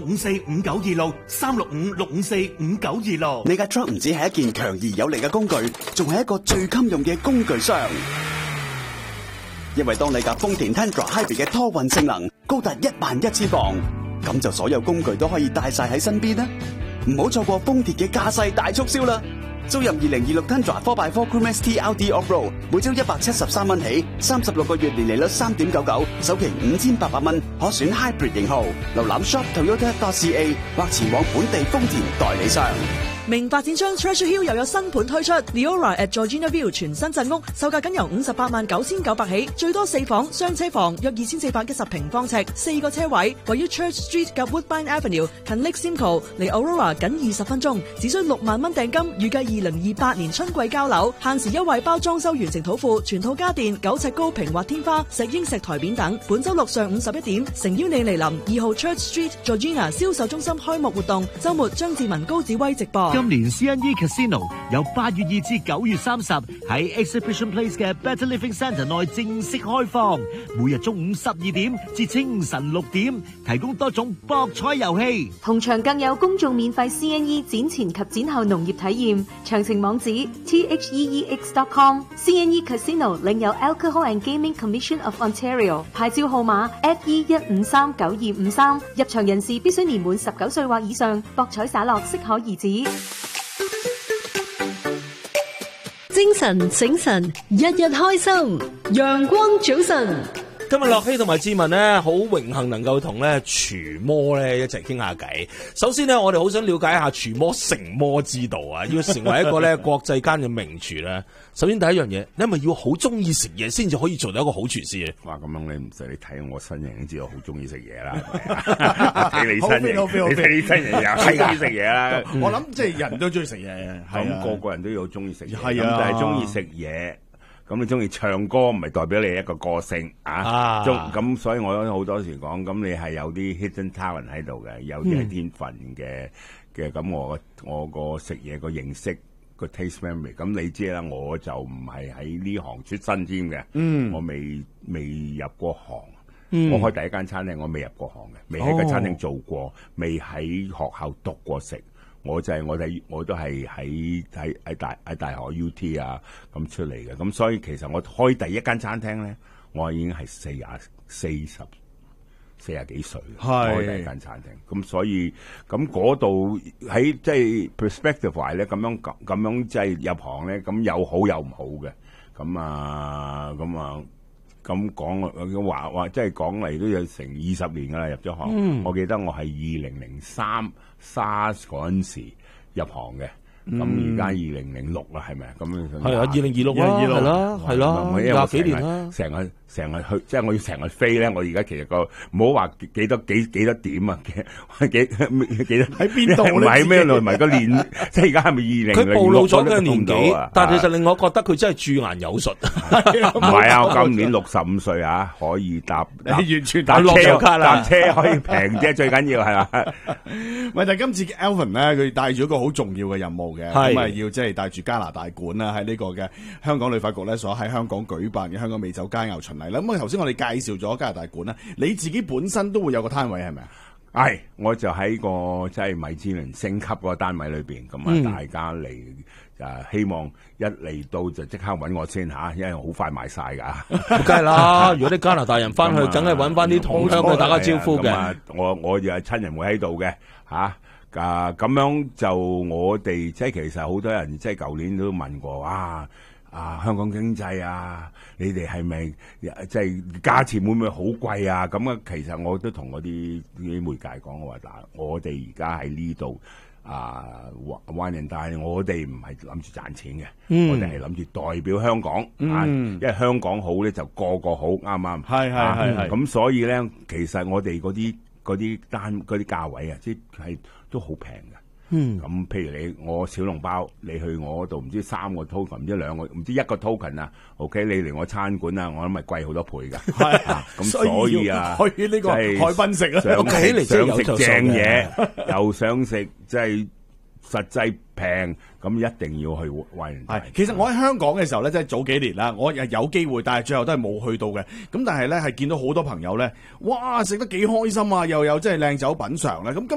365-654-5926，365-654-5926。 你架 truck 唔止係一件強而有力嘅工具，仲係一個最襟用嘅工具箱。因為當你架豐田 Tundra Hybrid 嘅拖運性能高達11000磅，咁就所有工具都可以帶晒喺身邊啦。唔好錯過豐田嘅駕駛大促銷啦！租入2026 Tundra 4x4 Crew Max TRD Off-Road， 每周173蚊起，36個月年利率 3.99%， 首期5800蚊，可選 Hybrid 型號。瀏覽 shop.toyota.ca 或前往本地豐田代理商。 明發展商 Treasure Hill 又有新盤推出 Leora at Georgina View 全新鎮屋，售價僅由589900起，最多4房雙車房，約2410平方尺，4個車位，位於 Church Street 及 Woodbine Avenue， 近 Lake Simcoe， 離 Aurora 僅20分鐘，只需6萬蚊訂金，預計2028年春季交樓，限時優惠包裝修完成土庫，全套家電9尺高平滑天花、石英石台面等。本周六上午11點，誠邀你嚟臨2號 Church Street Georgina 銷售中心開幕活動，周末張志文高子威直播。 今年 CNE Casino 由8月2至9月30喺 Exhibition Place 嘅 Better Living Centre 內正式開放，每日中午12點至清晨6點，提供多種博彩遊戲， 同場更有公眾免費 CNE 展前及展後農業體驗。詳情網址 theex.com。 CNE Casino 領有 Alcohol and Gaming Commission of Ontario 牌照號碼 FE1539253，入場人士必須年滿19歲或以上，博彩灑落適可而止。 精神醒神，日日開心，陽光早晨。 今日樂希同埋志文咧，好榮幸能夠同咧廚魔咧一齊傾下偈。首先咧，我哋好想了解一下廚魔成魔之道啊！要成為一個咧國際間嘅名廚咧，首先第一樣嘢，你係咪要好中意食嘢先至可以做到一個好廚師？ 哇！咁樣你唔使你睇我身形，已經知道好中意食嘢啦。睇你身形，你睇你身形又係中意食嘢啦。 我諗即係人都中意食嘢， 咁個個人都有中意食嘢， 係啊， 但係中意食嘢。咁你中意唱歌，唔係代表你一個歌星啊！咁所以我好多時講，咁你係有啲 hidden talent 喺度嘅，有啲係天分嘅。咁我個食嘢個認識個 taste memory， 咁你知啦，我就唔係喺呢行出身添嘅。我未入過行。我開第一間餐廳，我未入過行嘅，未喺個餐廳做過，未喺學校讀過食。我都係喺大學 UT 啊咁出嚟嘅，咁所以其實我開第一間餐廳咧，我已經係40幾歲開第一間餐廳，咁所以咁嗰度喺即係 perspective 話咧，咁樣即係入行咧，咁有好有唔好嘅，咁講話即係講嚟都有成20年噶啦，入咗行。我記得我係2003 SARS 嗰陣時入行嘅，咁而家2006啦，係咪啊？咁係啊，2026啦，係啦，20幾年啦， 成日去，即係我要成日飛咧。我而家其實唔好話幾多點啊，幾多喺邊度咧？ 唔係咩咯？唔係個年，即係而家係咪2006？ 佢暴露咗佢嘅年紀，但係其實令我覺得佢真係駐顏有術。 唔係啊，我今年65歲啊，可以搭完全搭車卡啦，搭車可以平啫，最緊要係嘛？ 喂，但係今次 Alvin 咧，佢帶住一個好重要嘅任務嘅，咁啊要即係帶住加拿大館啦，喺呢個嘅香港旅發局咧所喺香港舉辦嘅香港美酒佳肴巡禮啦。咁啊頭先我哋介紹咗加拿大館啦，你自己本身都會有個攤位係咪啊？ 係，我就喺個即係米芝蓮星級個單位裏邊，咁啊大家嚟希望一嚟到就即刻揾我先嚇，因為好快賣晒㗎。 梗係啦，如果啲加拿大人翻去，梗係揾翻啲同鄉去打個招呼嘅。 我就係親人會喺度嘅嚇。咁樣就我哋即係其實好多人即係舊年都問過香港經濟啊，你哋係咪即係價錢會唔會好貴啊？咁啊，其實我都同嗰啲媒介講，我話嗱，我哋而家喺呢度灣人，但係我哋唔係諗住賺錢嘅，我哋係諗住代表香港因為香港好咧，就個個好，啱唔啱？係。咁所以咧，其實我哋嗰啲價位啊，即係都好平嘅。咁譬如我小籠包，你去我嗰度唔知3個 token， 唔知2個，唔知1個 token 啊 ，OK， 你嚟我餐館啊，我諗咪貴好多倍噶。咁所以去呢個海濱食啊， 想食正嘢，又想食即係實際平，咁一定要去灣人。 係，其實我喺香港嘅時候咧，即係早幾年啦，我有機會，但係最後都係冇去到嘅。咁但係咧係見到好多朋友咧，哇，食得幾開心啊，又有即係靚酒品嚐咧。咁